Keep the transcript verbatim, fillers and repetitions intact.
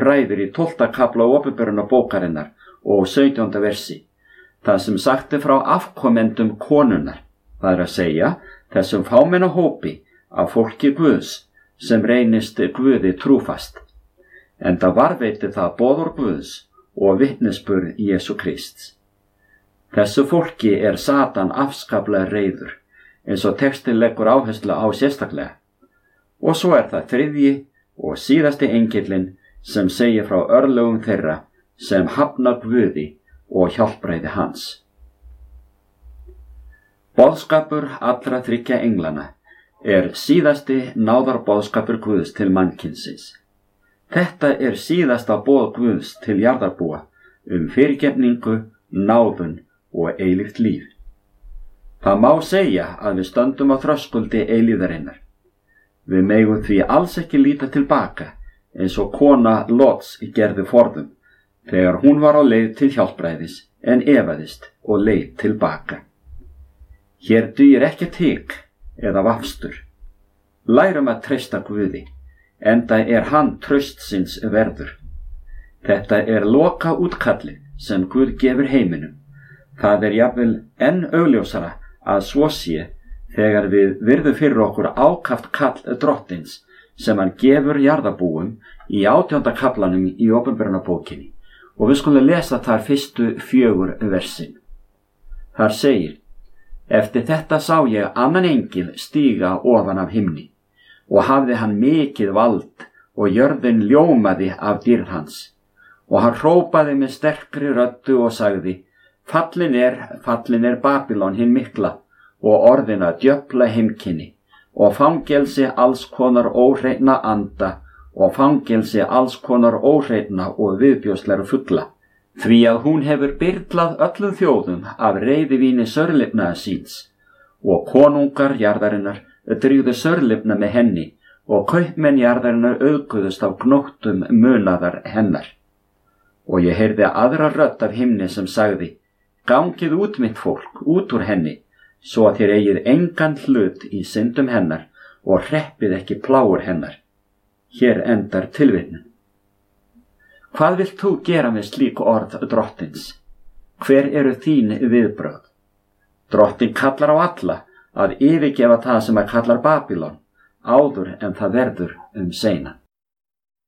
ræður í tólfta kafla Opinberunarbókarinnar og sautjánda versi, það sem sagt er frá afkomendum konunnar, það er að segja þessum fámenna hópi af fólki Guðs sem reynist Guði trúfast, enda varveiti það boðorð Guðs og vitnisburð Jesú Krists. Þessu fólki er Satan afskaplega reiður, eins og textin leggur áherslu á sérstaklega. Og svo er það þriðji og síðasti engillinn sem segir frá örlögum þeirra sem hafna Guði og hjálpræði hans. Boðskapur allra þriggja englana er síðasti náðarboðskapur Guðs til mannkynsins. Þetta er síðasta boð Guðs til jarðarbúa um fyrirgefningu, náðun og eilíft líf. Það má segja að við stöndum á þröskuldi eilífðarinnar. Við megum því alls ekki líta tilbaka eins og kona Lots gerði forðum þegar hún var á leið til hjálpræðis en efaðist og leit tilbaka. Hér dugir ekkert hik eða vafstur. Lærum að treysta Guði, enda er hann traustsins verður. Þetta er loka útkallið sem Guð gefur heiminum. Það er jafnvel enn augljósara að svo sé þegar við virðum fyrir okkur ákaft kall drottins sem hann gefur jarðarbúum í átjánda kaflanum í Opinberunarbókinni, og við skulum lesa þar fyrstu fjögur versin. Þar segir: Eftir þetta sá ég annan engil stíga ofan af himni, og hafði hann mikið vald, og jörðin ljómaði af dýrð hans. Og hann hrópaði með sterkri röddu og sagði: Fallin er, fallin er Babylon hin mikla, og orðin að djöfla heimkynni, og fangelsi alls konar óhreinna anda, og fangelsi alls konar óhreinna og viðbjóðslegra fugla, því að hún hefur byrlað öllum þjóðum af reiðivíni sörlifnaða síns, og konungar jarðarinnar drýgðu sörlifna með henni, og kaupmenn jarðarinnar auðguðust af gnóttum munaðar hennar. Og ég heyrði aðra rödd af himni sem sagði: Gangið út mitt fólk, út úr henni, svo að þér eigið engan hlut í syndum hennar og hreppið ekki plágur hennar. Hér endar tilvitnun. Hvað vilt þú gera með slík orð drottins? Hver eru þín viðbrögð? Drottin kallar á alla að yfirgefa það sem að kallar Babylon, áður en það verður um seinan.